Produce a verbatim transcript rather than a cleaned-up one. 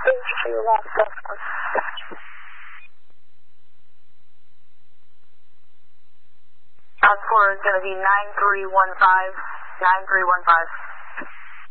Stage two, last question. Ground score is going to be nine three one five, nine three one five.